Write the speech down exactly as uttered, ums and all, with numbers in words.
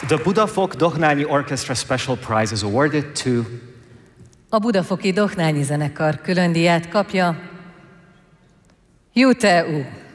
The Budafok Dohnányi Orchestra Special Prize is awarded to... A Budafoki Dohnányi Zenekar különdíját kapja Jute U.